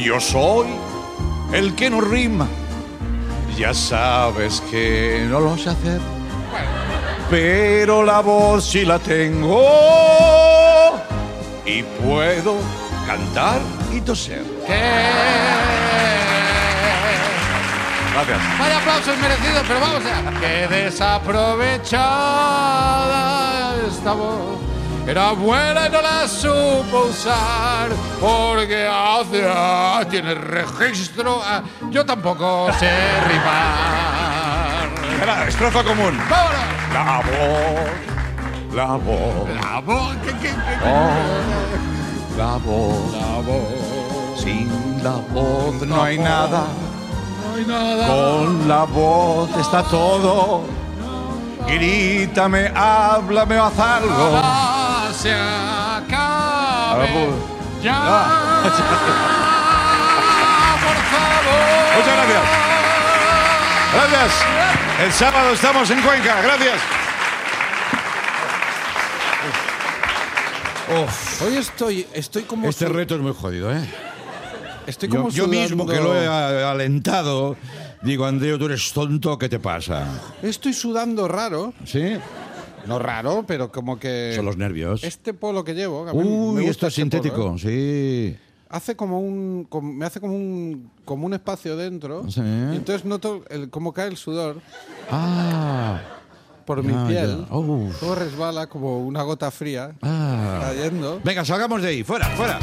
Yo soy el que no rima. Ya sabes que no lo sé hacer. Pero la voz sí la tengo. Y puedo cantar y toser. Gracias. Vaya aplausos merecidos, pero vamos a... ¡Qué desaprovechada esta voz! Era buena y no la supo usar porque tiene registro. Yo tampoco sé rimar. Era estrofa común. ¡Vámonos! La voz. La voz. La voz. La voz. Sin la voz no hay nada. No hay nada. Con la voz está todo. Grítame, háblame o haz algo. Ojalá se acabe. Ya. Por favor. Muchas gracias. Gracias. El sábado estamos en Cuenca. Gracias. Hoy estoy como... Este reto es muy jodido, ¿eh? Estoy como Yo mismo que sudando. lo he alentado, digo, Andreu, tú eres tonto, ¿qué te pasa? Estoy sudando raro. ¿Sí? No raro, pero como que... Son los nervios. Este polo que llevo... a mí me Uy, gusta esto es este sintético, polo, sí. Hace como me hace como un espacio dentro. Sí. Y entonces noto como cae el sudor Ah, por mi ya, piel. ya. Uf. Todo resbala como una gota fría cayendo. Venga, salgamos de ahí, fuera, fuera.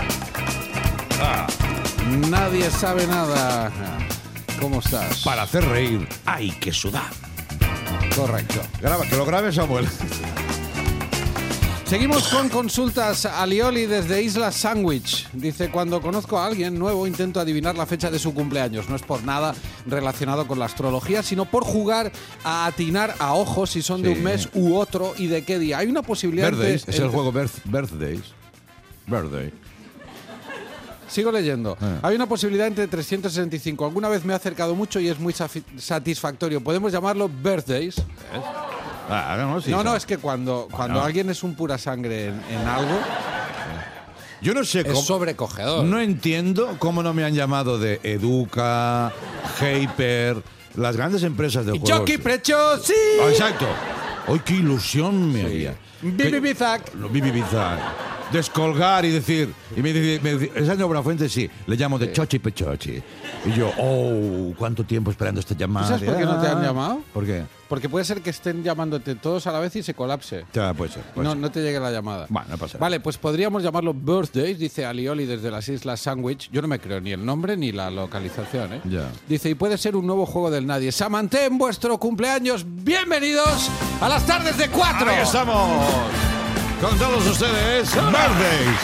Nadie sabe nada. ¿Cómo estás? Para hacer reír hay que sudar. Correcto. Graba, que lo grabe Samuel. Seguimos con consultas. Alioli desde Isla Sandwich dice: cuando conozco a alguien nuevo intento adivinar la fecha de su cumpleaños. No es por nada relacionado con la astrología, sino por jugar a atinar a ojos si son de un mes u otro y de qué día. Hay una posibilidad... Birthdays, es el juego Birthdays. Birthday. Sigo leyendo. Hay una posibilidad entre 365. Alguna vez me he acercado mucho y es muy satisfactorio. Podemos llamarlo birthdays. No, sí, No, es que cuando alguien es un pura sangre en algo, yo no sé es cómo. sobrecogedor. No entiendo cómo no me han llamado de Educa, Hyper, las grandes empresas de Y juegos. Jockey Prechosi. Exacto. Hoy qué ilusión me haría. Bibi Bizac. Bibi Bizac. Descolgar y decir. Y me dice ¿es Andreu Buenafuente? Sí. Le llamo de Chochi Pechochi. Y yo, cuánto tiempo esperando esta llamada. ¿Sabes por qué no te han llamado? ¿Por qué? Porque puede ser que estén llamándote todos a la vez y se colapse. Ya, puede ser. No te llegue la llamada. Bueno, no pasa nada. Vale, pues podríamos llamarlo Birthdays, dice Alioli desde las Islas Sandwich. Yo no me creo ni el nombre ni la localización, ¿eh? Ya. Dice, y puede ser un nuevo juego del nadie. Samanté en vuestro cumpleaños. Bienvenidos a las tardes de 4. Ahí estamos. Con todos ustedes, Birthdays.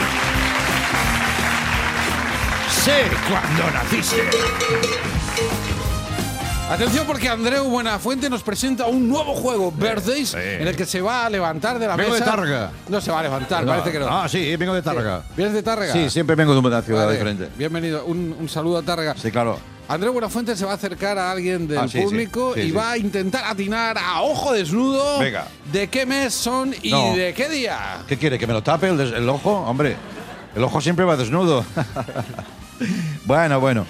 Sé cuándo naciste. Atención porque Andreu Buenafuente nos presenta un nuevo juego, Birthdays, en el que se va a levantar de la Vengo mesa. de Tárrega. No se va a levantar, parece que no. Ah, sí, vengo de Tárrega. ¿Vienes de Tárrega? Sí, siempre vengo de una ciudad Vale, diferente. Bienvenido. Un saludo a Tárrega. Sí, claro. Andreu Buenafuente se va a acercar a alguien del Sí, público sí, y sí. va a intentar atinar a ojo desnudo Venga. de qué mes son y No. de qué día. ¿Qué quiere? ¿Que me lo tape el ojo? Hombre, el ojo siempre va desnudo. Bueno.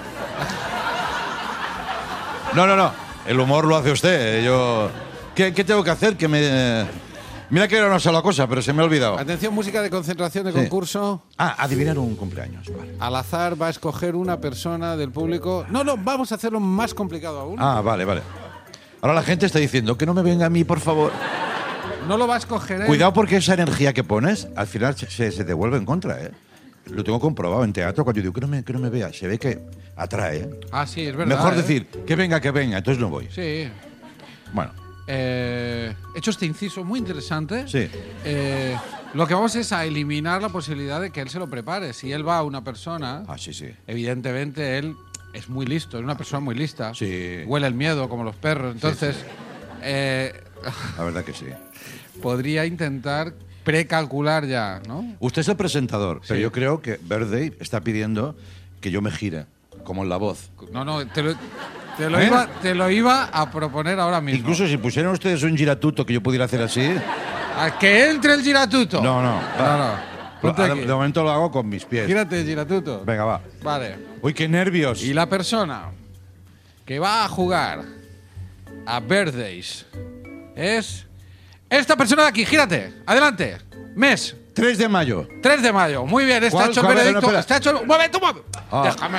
No. El humor lo hace usted. Yo... ¿Qué tengo que hacer? Mira que era una sola cosa, pero se me ha olvidado. Atención, música de concentración de Sí. concurso. Adivinar un cumpleaños. Vale. Al azar va a escoger una persona del público. No, vamos a hacerlo más complicado aún. Vale. Ahora la gente está diciendo que no me venga a mí, por favor. No lo va a escoger él. Cuidado porque esa energía que pones, al final se devuelve en contra, ¿eh? Lo tengo comprobado en teatro cuando yo digo que no me vea. Se ve que atrae, ¿eh? Ah, sí, es verdad. Mejor ¿eh? decir, que venga, entonces no voy. Sí. Bueno, He hecho este inciso muy interesante. sí. Lo que vamos es a eliminar la posibilidad de que él se lo prepare. Si él va a una persona, Sí. evidentemente él es muy listo, es una persona muy lista. Sí. Huele el miedo como los perros. Entonces, La verdad que sí. podría intentar precalcular ya, ¿no? Usted es el presentador, pero Sí. yo creo que Birthday está pidiendo que yo me gire, como en La Voz. No, te lo ¿Eh? iba a proponer ahora mismo. Incluso si pusieran ustedes un giratuto que yo pudiera hacer así. A que entre el giratuto. No. No. Ponte aquí. De momento lo hago con mis pies. Gírate, Giratuto. Venga, va. Vale. Uy, qué nervios. Y la persona que va a jugar a Birthdays es esta persona de aquí. Gírate. Adelante. Mes. 3 de mayo. 3 de mayo. Muy bien. Está ¿Cuál? hecho el A ver, veredicto. no, espera. Está hecho el... Un momento. Ah. Déjame.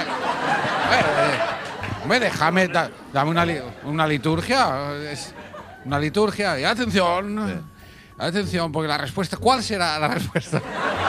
Déjame. Dame una liturgia. Es una liturgia. Y atención. Sí. Atención, porque la respuesta... ¿Cuál será la respuesta?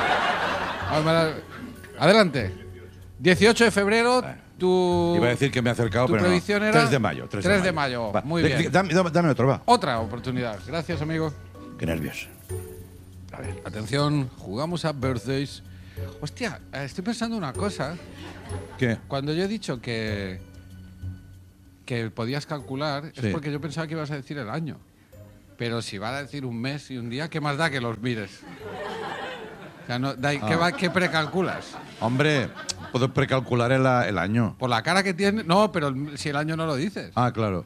Adelante. 18 de febrero, tu... Iba a decir que me he acercado, tu pero no. predicción era 3 de mayo. 3 de mayo. Va. Muy bien. Dame otro, va. Otra oportunidad. Gracias, amigo. Qué nervios. A ver. Atención, jugamos a Birthdays. Hostia, estoy pensando una cosa. ¿Qué? Cuando yo he dicho que podías calcular, Sí. es porque yo pensaba que ibas a decir el año. Pero si vas a decir un mes y un día, ¿qué más da que los mires? O sea, ¿qué precalculas? Hombre, puedo precalcular el año. Por la cara que tiene... No, pero si el año no lo dices. Ah, claro.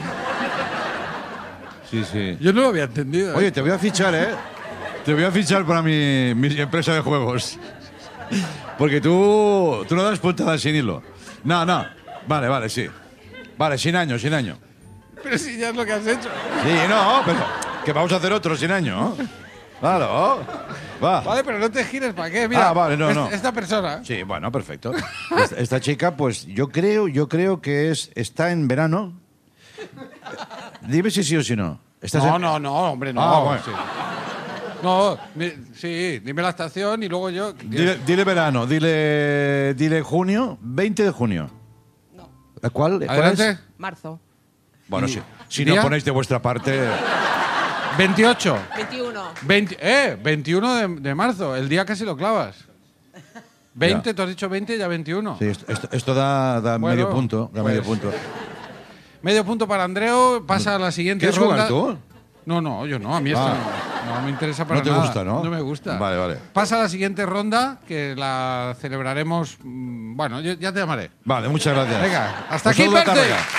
Sí, sí. Yo no lo había entendido. Oye, te voy a fichar, ¿eh? Te voy a fichar para mi empresa de juegos. Porque tú no das puntadas sin hilo. No. Vale, sí. Vale, sin año. Pero si ya es lo que has hecho. Sí, no, pero que vamos a hacer otro sin año. Claro. Va. Vale, pero no te gires, ¿para qué? Mira, Vale, no. Esta persona... Sí, bueno, perfecto. Esta chica, pues yo creo que está en verano. Dime si sí o si no. No, hombre, no. Ah, bueno. Sí. No, sí, dime la estación y luego yo... Dile verano, dile junio, 20 de junio. No. ¿Cuál Adelante. es? Marzo. Bueno, ¿Y si día? no ponéis de vuestra parte... 28. 21. 21 de marzo, el día casi lo clavas. 20, Ya. tú has dicho 20 ya 21. Sí, esto da Bueno, medio punto. Da pues- medio punto. Medio punto para Andreu, pasa a la siguiente ¿Quieres ronda. jugar tú? No, yo no, a mí esto no me interesa para No te nada. gusta, ¿no? No me gusta. Vale. Pasa a la siguiente ronda, que la celebraremos... Bueno, ya te llamaré. Vale, muchas gracias. Venga, hasta Un aquí, saludo a Birthday. Tárrega.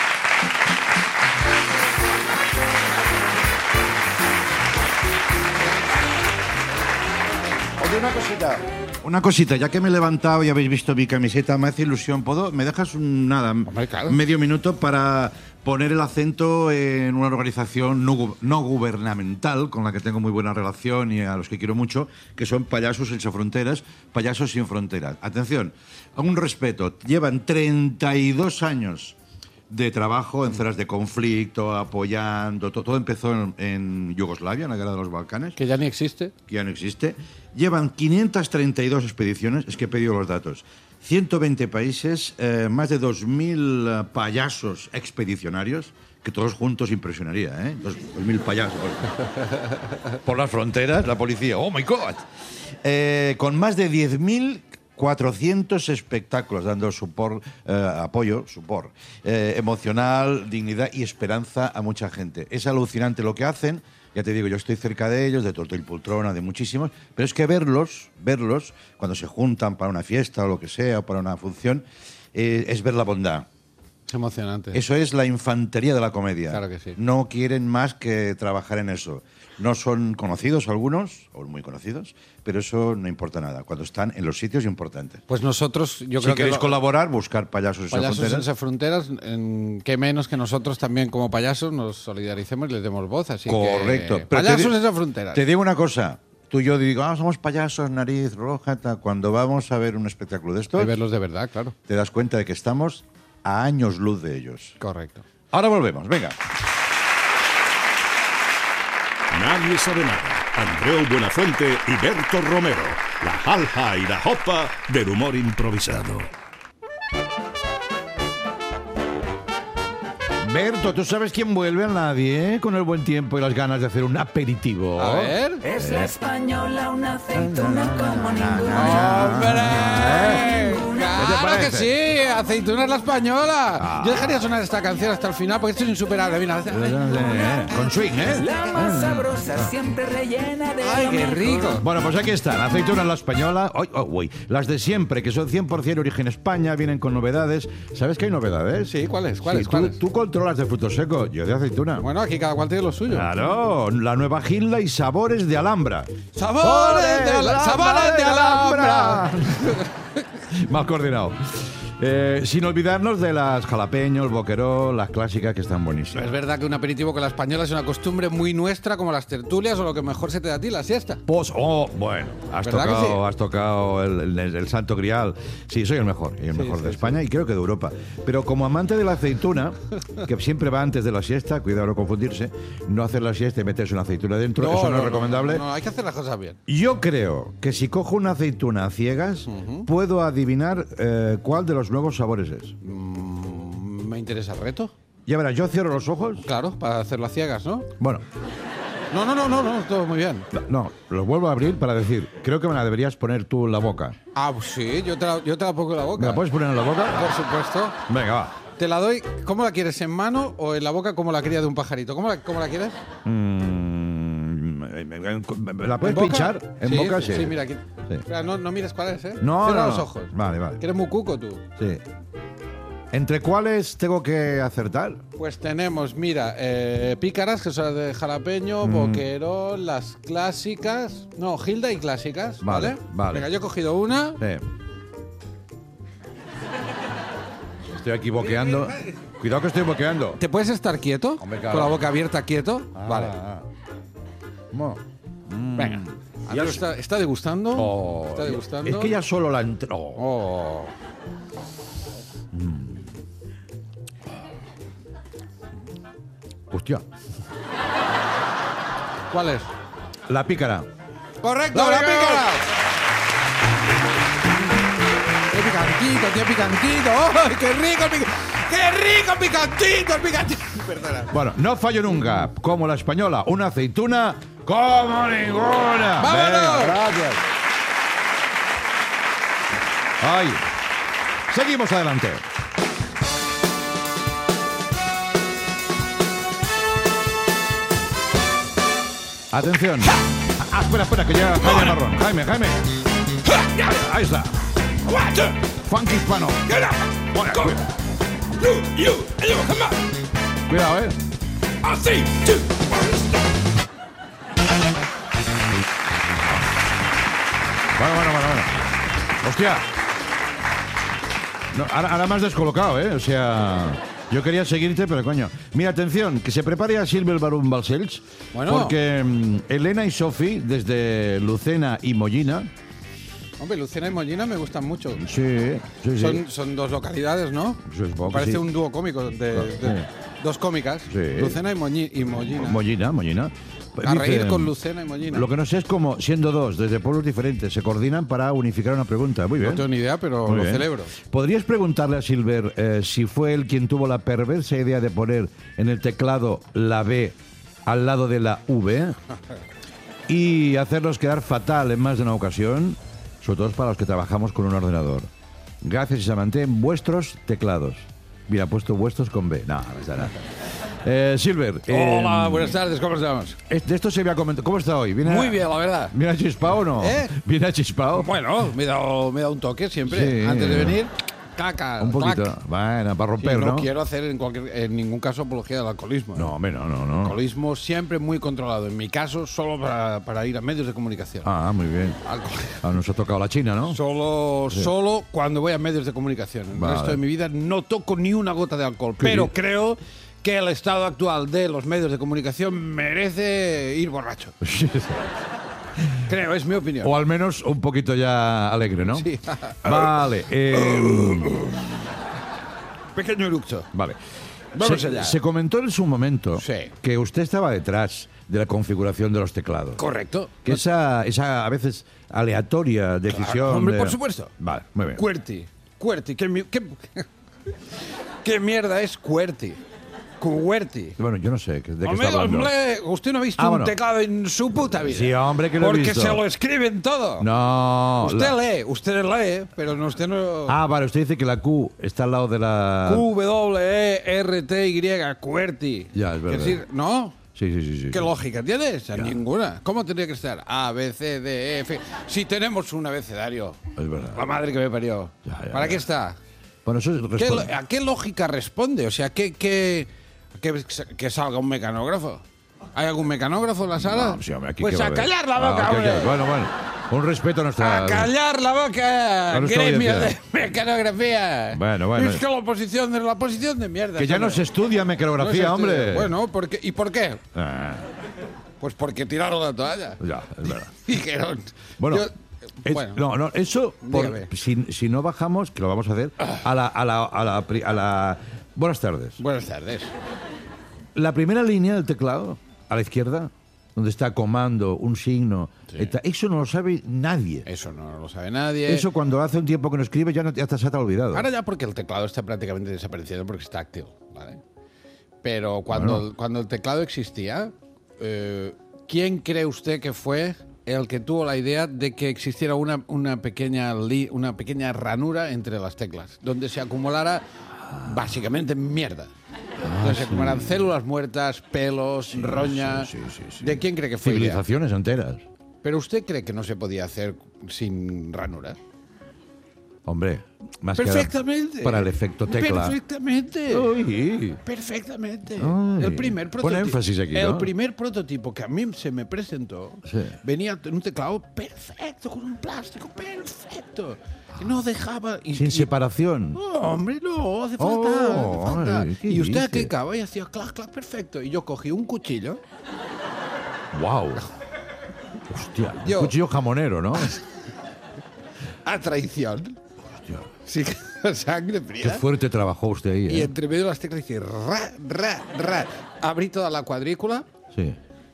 Oye, una cosita, ya que me he levantado y habéis visto mi camiseta, me hace ilusión. ¿Me dejas Hombre, claro. medio minuto para poner el acento en una organización no gubernamental con la que tengo muy buena relación y a los que quiero mucho, que son Payasos Sin Fronteras, Payasos Sin Fronteras? Atención, a un respeto, llevan 32 años de trabajo en zonas de conflicto, apoyando, todo empezó en Yugoslavia, en la guerra de los Balcanes, Que ya ni existe. que ya no existe. Llevan 532 expediciones, es que he pedido los datos, 120 países, más de 2.000 payasos expedicionarios, que todos juntos impresionaría, ¿eh? 2.000 payasos. Por las fronteras, la policía, ¡oh, my God! Con más de 10.400 espectáculos, dando apoyo emocional, dignidad y esperanza a mucha gente. Es alucinante lo que hacen. Ya te digo, yo estoy cerca de ellos, de Torto y Poltrona, de muchísimos, pero es que verlos, cuando se juntan para una fiesta o lo que sea, o para una función, es ver la bondad. Es emocionante. Eso es la infantería de la comedia. Claro que sí. No quieren más que trabajar en eso. No son conocidos algunos, o muy conocidos, pero eso no importa nada, cuando están en los sitios importantes. Pues nosotros, yo Si creo queréis que... colaborar, buscar Payasos Sin Payasos Fronteras. Sin Fronteras, qué menos que nosotros también como payasos nos solidaricemos y les demos voz. Así Correcto. que, Pero Payasos Sin Fronteras. Te digo una cosa. Tú y yo digo, somos payasos, nariz roja, tal. Cuando vamos a ver un espectáculo de Hay estos, que verlos de verdad, claro. te das cuenta de que estamos a años luz de ellos. Correcto. Ahora volvemos, venga. Nadie sabe nada. Andreu Buenafuente y Berto Romero. La jalja y la jopa del humor improvisado. Berto, ¿tú sabes quién vuelve? A nadie, con el buen tiempo y las ganas de hacer un aperitivo. A ver. Es la española, una aceituna como ninguna. ¡Hombre! Vete ¡Claro que parece? sí! ¡Aceituna es la española! Yo dejaría sonar esta canción hasta el final porque esto es insuperable. Mira. Con swing, ¿eh? La más sabrosa, siempre rellena de ¡Ay, lo qué mejor. rico! Bueno, pues aquí están, aceitunas la española, las de siempre, que son 100% origen España, vienen con novedades. ¿Sabes que hay novedades? Sí, ¿cuáles? Sí, ¿Cuáles? ¿Cuáles? Tú controlas de frutos secos, yo de aceituna. Bueno, aquí cada cual tiene lo suyo. Claro, la nueva Gilda y sabores de Alhambra. ¡Sabores de Alhambra! Mal coordinado. Sin olvidarnos de las jalapeños, boqueró, las clásicas que están buenísimas. Es verdad que un aperitivo con la española es una costumbre muy nuestra, como las tertulias o lo que mejor se te da a ti, la siesta. Bueno, has ¿Verdad que sí? tocado el santo grial. Sí, soy el mejor Sí, de España y creo que de Europa. Pero como amante de la aceituna, que siempre va antes de la siesta, cuidado no confundirse, no hacer la siesta y meterse una aceituna dentro, eso no es recomendable. No, hay que hacer las cosas bien. Yo creo que si cojo una aceituna a ciegas, puedo adivinar cuál de los nuevos sabores es. Me interesa el reto. Ya verás, yo cierro los ojos. Claro, para hacerlo a ciegas, ¿no? Bueno, No, todo muy bien. no, los vuelvo a abrir para decir, creo que me la deberías poner tú en la boca. Ah, pues sí, yo te la pongo en la boca. ¿Me la puedes poner en la boca? Por supuesto. Venga, va. Te la doy, ¿cómo la quieres? ¿En mano o en la boca como la cría de un pajarito? ¿Cómo la quieres? ¿Me la puedes ¿En boca? pinchar? En Sí, boca, sí. Sí, mira aquí. Sí. Espera, no mires cuál es, ¿eh? No, Cierra no, los no. ojos. Vale, vale. Que eres muy cuco tú. Sí. ¿Entre cuáles tengo que acertar? Pues tenemos, mira, pícaras, que son las de jalapeño, boquerón, las clásicas. No, Gilda y clásicas, ¿vale? Vale. Venga, yo he cogido una. Sí. Estoy aquí boqueando. Cuidado que estoy boqueando. ¿Te puedes estar quieto? Hombre, claro. Con la boca abierta, quieto. Vale. Bueno. Venga. Andreu está degustando. Oh, Está degustando. Es que ya solo la entró. Oh. Hostia. ¿Cuál es? La pícara. ¡Correcto, la pícara! ¡Qué picantito, qué picantito! ¡Oh, qué rico el picantito! ¡Qué rico el picantito, el picantito! Perdona. Bueno, no fallo nunca. Como la española, una aceituna como ninguna. ¡Vámonos! Venga, gracias. Ay. Seguimos adelante. Atención. Espera, que llega Jaime Marrón. Jaime. Ahí está. Funky hispano. Bueno, cuidado, Bueno. Hostia. No, ahora me has descolocado, ¿eh? O sea, yo quería seguirte, pero coño. Mira, atención, que se prepare a Silver Barum Balcells. Bueno. Porque Elena y Sofi, desde Lucena y Mollina. Hombre, Lucena y Mollina me gustan mucho. Sí. Son dos localidades, ¿no? Supongo que Parece sí. un dúo cómico de Sí. dos cómicas. Sí. Lucena y Mollina. Mollina. A Dice, reír con Lucena y Mollina. Lo que no sé es cómo, siendo dos, desde pueblos diferentes, se coordinan para unificar una pregunta. Muy bien. No tengo ni idea, pero Muy lo bien. celebro. ¿Podrías preguntarle a Silver si fue él quien tuvo la perversa idea de poner en el teclado la B al lado de la V y hacernos quedar fatal en más de una ocasión, sobre todo para los que trabajamos con un ordenador? Gracias y se mantén vuestros teclados. Mira, ha puesto vuestros con B. No está nada. Silver. Hola, buenas tardes, ¿cómo estamos? De esto se había comentado. ¿Cómo está hoy? Muy bien, la verdad. ¿Viene chispao o no? ¿Eh? ¿Viene achispao? Bueno, me he dado un toque siempre. Sí. Antes de venir, caca. Un poquito. clac. Bueno, para Sí, romper, no ¿no? quiero hacer en ningún caso apología del alcoholismo. No, hombre, no. Alcoholismo siempre muy controlado. En mi caso, solo para ir a medios de comunicación. Ah, muy bien. Alcohol- Nos ha tocado la China, ¿no? Solo cuando voy a medios de comunicación. El Vale. resto de mi vida no toco ni una gota de alcohol. Qué Pero bien. creo que el estado actual de los medios de comunicación merece ir borracho. Creo, es mi opinión. O al menos un poquito ya alegre, ¿no? Sí. Vale. Pequeño eructo. Vale. Vamos allá. Se comentó en su momento Sí. que usted estaba detrás de la configuración de los teclados. Correcto. Que esa a veces aleatoria decisión. Hombre, de- por supuesto. Vale, muy bien. QWERTY. ¿Qué mierda es QWERTY? QWERTY. Bueno, yo no sé de qué está Hombre, hablando. hombre, usted no ha visto un bueno. teclado en su puta vida. Sí, hombre, que lo he Porque visto. se lo escriben todo. No. Usted lee, pero no, usted no... Vale, usted dice que la Q está al lado de la... QWERTY, QWERTY. Ya, es verdad. Es decir, ¿no? Sí. ¿Qué lógica tiene? O sea, ninguna. ¿Cómo tendría que estar? A, B, C, D, E, F. Si tenemos un abecedario. Es verdad. La madre que me parió. Ya, ¿Para ya. qué está? Bueno, eso responde. ¿A qué lógica responde? O sea, que salga un mecanógrafo. ¿Hay algún mecanógrafo en la sala? No, sí, hombre, aquí pues qué va a haber. callar la boca, Ok, hombre. Bueno. Un respeto a nuestra... A callar la boca, A nuestra gremio de audiencia. mecanografía. Bueno. Es que la oposición de mierda. Que ya no hombre. se estudia mecanografía, No se estudia. hombre. Bueno, ¿y por qué? Ah, Pues porque tiraron la toalla. ya, es verdad. Dijeron. Bueno, Bueno. no, eso, Dígame. si no bajamos, que lo vamos a hacer, a la... Buenas tardes. Buenas tardes. La primera línea del teclado, a la izquierda, donde está comando, un signo, eso no lo sabe nadie. Eso no lo sabe nadie. Eso cuando hace un tiempo que no escribe ya se te ha olvidado. Ahora ya porque el teclado está prácticamente desapareciendo porque es táctil, ¿vale? Pero cuando el teclado existía, ¿quién cree usted que fue el que tuvo la idea de que existiera una pequeña ranura entre las teclas, donde se acumulara básicamente mierda? Donde se acumularan células muertas, pelos, roña. Sí. ¿De quién cree que fue idea? Civilizaciones enteras. ¿Pero usted cree que no se podía hacer sin ranura? Hombre, más que nada Perfectamente. para el efecto tecla. Perfectamente. Uy. Perfectamente. Ay. El primer Pon prototipo. énfasis aquí, ¿no? El primer prototipo que a mí se me presentó Sí. venía en un teclado perfecto, con un plástico perfecto. Que no dejaba. Sin separación. No, hombre, no, hace falta. Oh, hace falta. ay, ¿qué y usted dice? aquí acaba y hacía clac, clac, perfecto. Y yo cogí un cuchillo. ¡Wow! Hostia, un Yo- cuchillo jamonero, ¿no? A traición. Hostia, Sí, con sangre qué fría. fuerte trabajó usted ahí, Y ¿eh? entre medio de las teclas hice ra. Abrí toda la cuadrícula. Sí.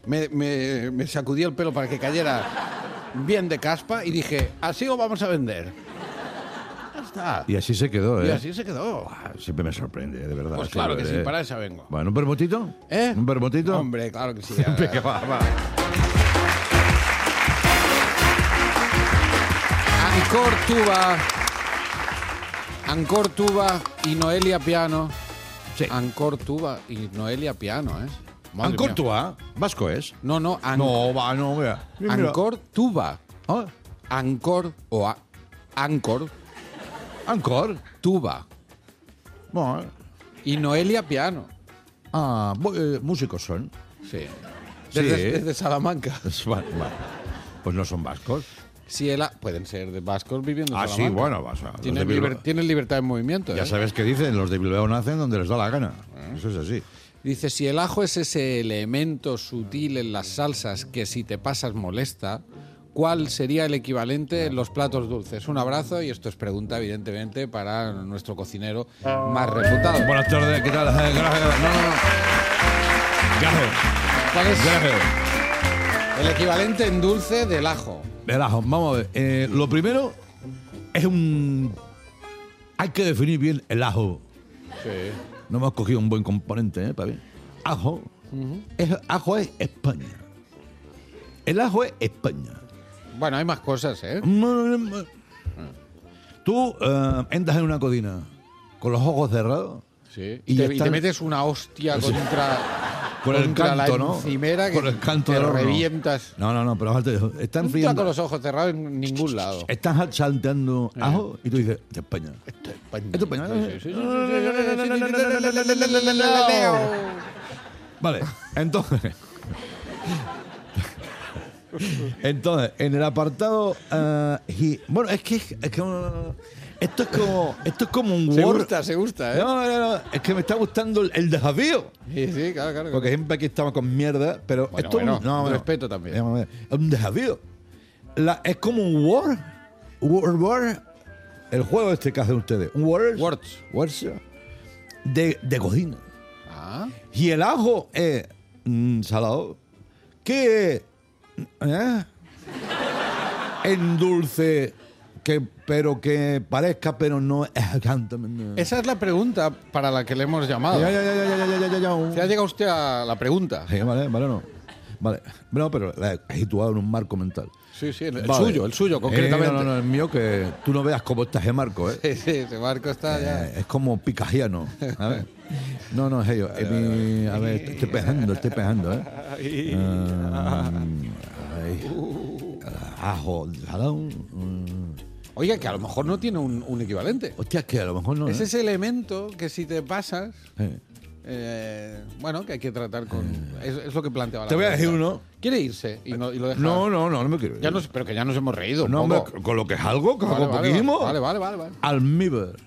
Me sacudí el pelo para que cayera bien de caspa y dije, así lo vamos a vender. Ya está. Y así se quedó, ¿eh? Y así se quedó. Ah, siempre me sorprende, de verdad. Pues claro que sí, ¿eh? para eso vengo. Bueno, ¿un vermutito? ¿Eh? ¿Un vermutito? Hombre, claro que sí. Venga, va. Ancor tuba y Noelia piano. Sí. Ancor tuba y Noelia piano, ¿eh? Madre Ancor mía. Tua, vasco es. No, No, va, no, mira. Mira. Ancor tuba. Ah, Ancor o Ancor Ancor. tuba Bueno, y Noelia piano. músicos son. Sí. Sí. Desde Salamanca. Vale. Pues no son vascos. Si pueden ser de vascos viviendo en Ah, sí, Salamanca. bueno, vas a. los Tienen, de Bilbao- tienen libertad de movimiento. Ya ¿eh? sabes qué dicen, los de Bilbao nacen donde les da la gana. Eso es así. Dice, si el ajo es ese elemento sutil en las salsas que si te pasas molesta, ¿cuál sería el equivalente en los platos dulces? Un abrazo y esto es pregunta, evidentemente, para nuestro cocinero más reputado. Buenas tardes, ¿qué tal? Gracias. No. Gracias. ¿Cuál es Gracias. el equivalente en dulce del ajo? El ajo, vamos a ver. Lo primero es hay que definir bien el ajo. Sí. No hemos cogido un buen componente, para ver. Ajo. Ajo es España. El ajo es España. Bueno, hay más cosas, ¿eh? Tú entras en una cocina con los ojos cerrados. Sí. Y Y ya te están- metes una hostia Sí. contra el la canto, ¿no? encimera que Con el canto te del horno. revientas. No, pero aparte, están No friendo. con los ojos cerrados en ningún lado. Están salteando ajo y tú dices, de España. Esto es España. Esto es España. Sí, sí, sí. Vale, entonces, en el apartado, bueno, es que esto es como un Word. Se gusta, ¿eh? No, es que me está gustando el desafío. Sí, claro. Porque siempre aquí estamos con mierda, pero Bueno, esto bueno, no, respeto también. Es un desafío. Es como un Word. El juego este que hacen ustedes. Un Words. De cocina. Ah, Y el ajo es salado. ¿Qué es? En dulce, pero que parezca, pero no. Esa es la pregunta para la que le hemos llamado. Ya. ¿Se ha llegado usted a la pregunta? Sí, vale, no. Vale. No, pero la he situado en un marco mental. Sí, el Vale. suyo, concretamente. No, el mío, que tú no veas cómo está ese marco, ¿eh? Sí, ese marco está ya. Es como picajiano. A ver. No, es ello. A ver, estoy pejando, ¿eh? Ajo, Oiga, que a lo mejor no tiene un equivalente. hostia, es que a lo mejor no. Es ese elemento que si te pasas, Eh. que hay que tratar con... Es lo que planteaba la Te voy a pregunta. decir uno. ¿Quiere irse y lo deja? No me quiero ir. Ya pero que ya nos hemos reído un No, hombre, poco. con lo que es algo, con Vale, poquísimo. Vale. Almíbar.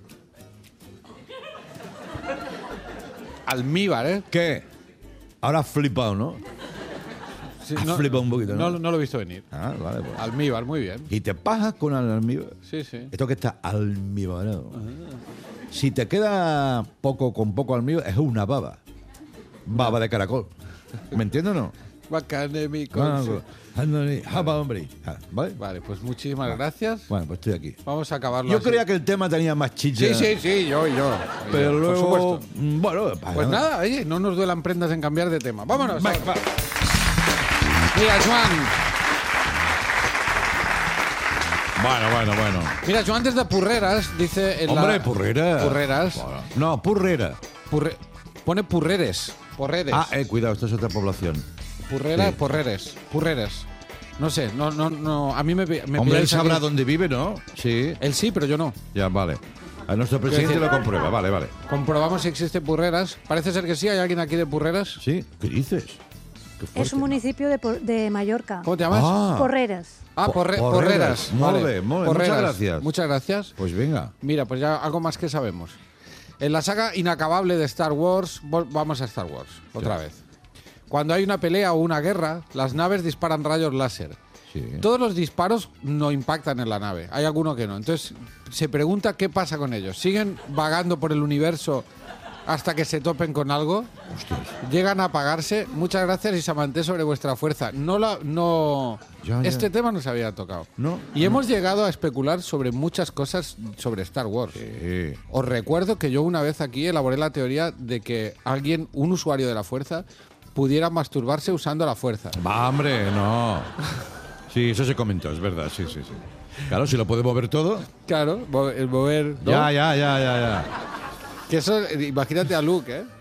Almíbar, ¿eh? ¿Qué? Ahora has flipado, ¿no? Sí, Has flipado un poquito, ¿no? No lo he visto venir. Ah, vale, pues. Almíbar, muy bien. Y te pajas con el almíbar. Sí. Esto que está almíbarado. Si te queda con poco almíbar, es una baba. Baba de caracol. ¿Me entiendes o no? Bacane, mi Ah, cosa. japa, hombre. Ah, ¿vale? Vale, pues muchísimas gracias. Bueno, pues estoy aquí. Vamos a acabarlo Yo así. creía que el tema tenía más chicha. Sí, yo. Pero Por luego. supuesto. Bueno, Pues nada, oye, no nos duelan prendas en cambiar de tema. Vámonos. Va. Mira, Joan. Bueno. Mira, Joan desde Purreras dice... Hombre, Purrera. Purreras. No, Purrera. Pone Purreres. Porreres. Ah, cuidado, esto es otra población. Purrera, sí. Purreres. No sé, no. A mí me Hombre, él pilláis sabrá aquí. dónde vive, ¿no? Sí. Él sí, pero yo no. Ya, vale. A nuestro presidente decir- lo comprueba, vale. Comprobamos si existe Purreras. Parece ser que sí. ¿Hay alguien aquí de Purreras? ¿Sí? ¿Qué dices? Qué fuerte. Es un municipio de Mallorca. ¿Cómo te llamas? Ah, Porreras. Porreras. Porreras. Molt Vale. bé, molt bé. Porreras. Muchas gracias. Muchas gracias. pues venga. Mira, pues ya algo más que sabemos. En la saga inacabable de Star Wars, vamos a Star Wars, otra vez. Cuando hay una pelea o una guerra, las naves disparan rayos láser. Sí. Todos los disparos no impactan en la nave, hay alguno que no. Entonces se pregunta qué pasa con ellos. ¿Siguen vagando por el universo hasta que se topen con algo? Hostias. ¿Llegan a apagarse? Muchas gracias y Samanté sobre vuestra fuerza. Ya. Este tema no se había tocado. No. Y hemos llegado a especular sobre muchas cosas sobre Star Wars. Sí. Os recuerdo que yo una vez aquí elaboré la teoría de que un usuario de la fuerza, pudiera masturbarse usando la fuerza. Va, hombre, no. Sí, eso se comentó, es verdad, sí. Claro, si lo puede mover todo. Claro, el mover... ¿no? Ya. Que eso, imagínate a Luke, ¿eh?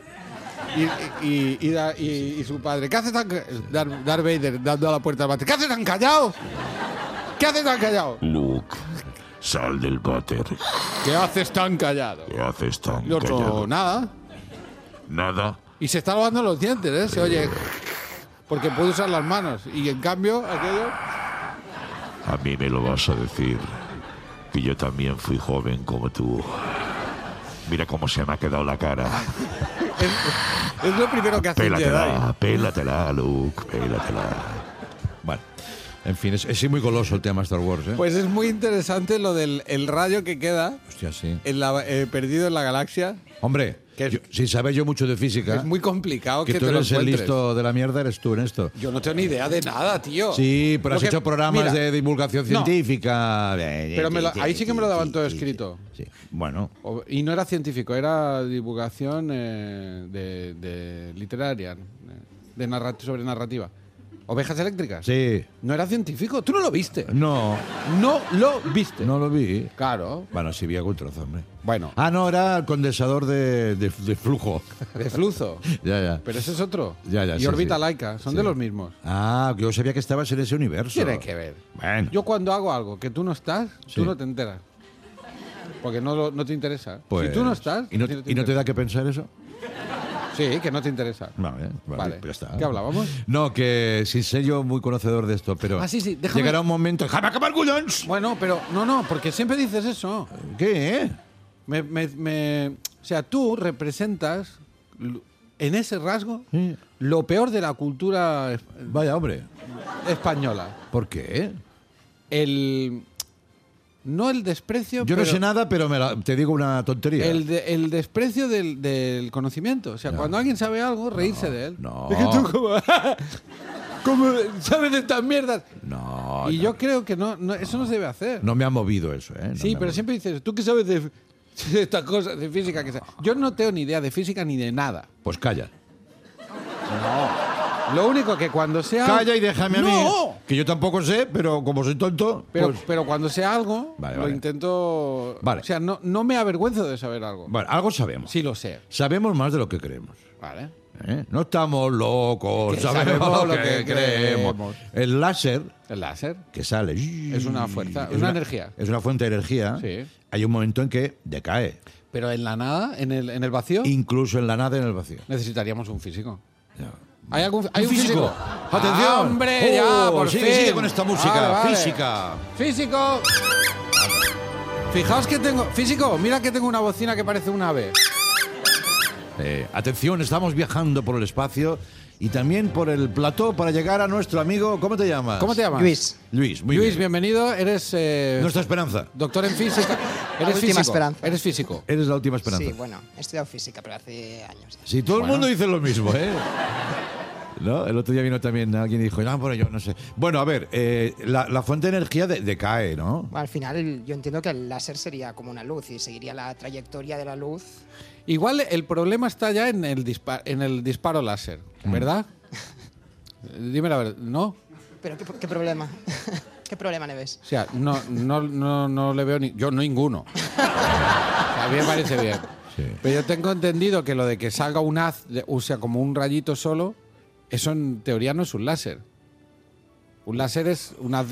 Y su padre. ¿Qué hace tan Darth Vader dando a la puerta al váter? ¿Qué hace tan callado? ¿Qué hace tan callado? Luke, sal del váter. ¿Qué haces tan callado? ¿Qué haces tan Y otro, callado? nada. Nada. Y se está lavando los dientes, ¿eh? Se oye. Porque puede usar las manos. Y en cambio, aquello. A mí me lo vas a decir. Que yo también fui joven como tú. Mira cómo se me ha quedado la cara. Es lo primero que hace un Jedi. Pélatela, Luke, pélatela. Bueno, en fin, es muy goloso el tema Star Wars, ¿eh? Pues es muy interesante lo del el rayo que queda Hostia, sí. perdido en la galaxia. Hombre, Que es- sin saber yo mucho de física, Es muy complicado que que tú te lo eres el encuentres. listo de la mierda, eres tú en esto. Yo no tengo ni idea de nada, tío. Sí, pero Lo has que- hecho programas mira, de divulgación no. científica. Pero ahí sí que me lo daban todo escrito. Sí, bueno. Y no era científico, era divulgación de literaria, sobre narrativa. Ovejas eléctricas. Sí. No era científico, tú no lo viste. No, No lo viste. no lo vi. Claro. Bueno, sí vi algún trozo, hombre. Bueno, Ah, no, era el condensador de flujo. de flujo. Ya. Pero ese es otro. Ya, y sí, órbita sí. laica, son Sí. de los mismos. Ah, yo sabía que estabas en ese universo. Tiene que ver. Bueno. Yo cuando hago algo que tú no estás, Sí. tú no te enteras. Porque no te interesa. Pues, si tú no estás... ¿Y no, a ti y no te interesa. da que pensar eso? Sí, que no te interesa. Vale, Vale. pues ya está. ¿Qué hablábamos? No, que sin ser yo muy conocedor de esto, pero Ah, sí, déjame- llegará un momento... ¡Déjame acabar, collons! Bueno, pero no, porque siempre dices eso. ¿Qué? O sea, tú representas en ese rasgo Sí. lo peor de la cultura Vaya, hombre. española. ¿Por qué? No el desprecio, Yo no pero sé nada, pero te digo una tontería. el desprecio del conocimiento. O sea, cuando alguien sabe algo, reírse de él. no. Es que tú como sabes de estas mierdas. No. No, Y no. yo creo que eso no se debe hacer. No me ha movido eso, ¿eh? No Sí, me ha pero movido. siempre dices, ¿tú qué sabes de estas cosas, de física? Yo no tengo ni idea de física ni de nada. Pues calla. Lo único que cuando sea... Calla y déjame a mí. ¡No! Que yo tampoco sé, pero como soy tonto, pues... Pero cuando sea algo, Vale, lo vale. intento... Vale. O sea, no me avergüenzo de saber algo. Bueno, algo sabemos. Sí lo sé. Sabemos más de lo que creemos. Vale. ¿eh? No estamos locos, Que sabemos sabemos lo que creemos. El láser El láser que sale... es una fuerza, es una energía. Es una fuente de energía. Sí. Hay un momento en que decae. Pero en la nada, en el vacío, Incluso en la nada, en el vacío. necesitaríamos un físico. Ya. ¿Hay algún ¿Un físico? ¡Atención! ¡Ah, hombre, ya, por sigue, fin! sigue con esta música. Vale, vale. Física. ¡Físico! Fijaos que tengo... Físico, mira que tengo una bocina que parece un ave. Atención, estamos viajando por el espacio y también por el plató para llegar a nuestro amigo... ¿Cómo te llamas? ¿Cómo te llamas? Luis. Luis, muy Luis, bien. bienvenido. Eres Nuestra esperanza. doctor en física. Eres última físico. esperanza. Eres físico. Eres la última esperanza. Sí, bueno, he estudiado física, pero hace años. Sí, todo el mundo dice lo mismo, ¿eh? ¿No? El otro día vino también alguien y dijo, no, pero yo no sé. Bueno, a ver, la fuente de energía decae, ¿no? Bueno, al final yo entiendo que el láser sería como una luz y seguiría la trayectoria de la luz. Igual el problema está ya en el disparo láser, ¿verdad? Dime la verdad, ¿no? Pero ¿qué problema? ¿Qué problema le ves? O sea, no le veo yo ninguno. O sea, a mí me parece bien. Sí. Pero yo tengo entendido que lo de que salga un haz, o sea, como un rayito solo, eso en teoría no es un láser. Un láser es un haz